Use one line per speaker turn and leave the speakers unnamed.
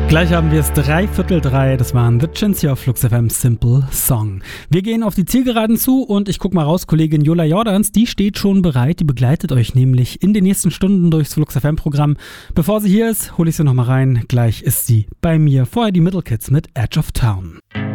Gleich haben wir es 3:15. Das waren The Chins hier auf Flux FM, Simple Song. Wir gehen auf die Zielgeraden zu und ich guck mal raus, Kollegin Jola Jordans, die steht schon bereit. Die begleitet euch nämlich in den nächsten Stunden durchs Flux FM Programm. Bevor sie hier ist, hole ich sie nochmal rein. Gleich ist sie bei mir. Vorher die Middle Kids mit Edge of Town.